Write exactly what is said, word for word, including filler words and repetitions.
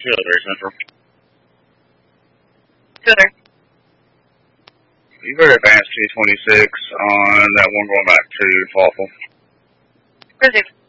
two oh three Central. two oh three. You better advance two twenty-six on that one going back to Thoughtful. Received.